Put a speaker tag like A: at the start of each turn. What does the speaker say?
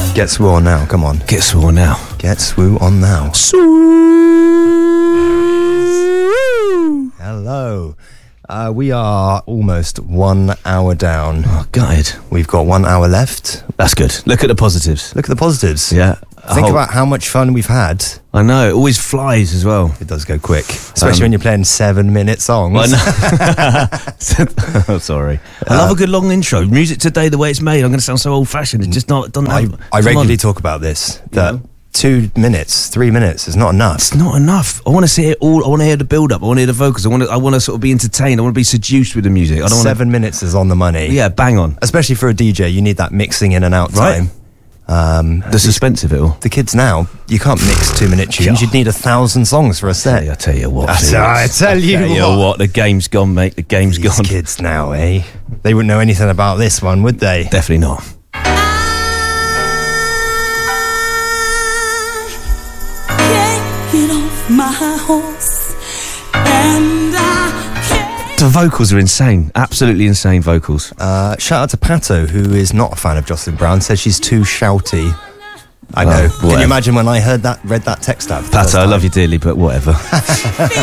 A: Get swoo on now, come on.
B: Get swore now.
A: Get swoo on now. Hello. We are almost 1 hour down.
B: Oh, gutted.
A: We've got 1 hour left.
B: That's good. Look at the positives.
A: Look at the positives.
B: Yeah.
A: Think about how much fun we've had.
B: I know, it always flies as well.
A: It does go quick, especially when you're playing 7-minute songs.
B: I know. Oh, sorry. I love a good long intro. Music today, the way it's made, I'm going to sound so old-fashioned. It's just not done.
A: I regularly talk about this, that 2 minutes, 3 minutes is not enough.
B: It's not enough. I want to see it all. I want to hear the build-up. I want to hear the vocals. I want to sort of be entertained. I want to be seduced with the music. I don't want
A: 7 minutes is on the money.
B: Yeah, bang on.
A: Especially for a DJ, you need that mixing in and out time.
B: The suspense of it all.
A: The kids now, you can't mix 2-minute tunes. You'd need 1,000 songs for a set.
B: I tell you what.
A: I tell you what.
B: The game's gone, mate. The game's
A: These
B: gone.
A: kids now, eh? They wouldn't know anything about this one, would they?
B: Definitely not.
C: Get off my horse and
B: The vocals are insane. Absolutely insane vocals.
A: Shout out to Pato, who is not a fan of Jocelyn Brown, says she's too shouty. I know. Can you imagine when I read that text out?
B: Pato, I love you dearly, but whatever.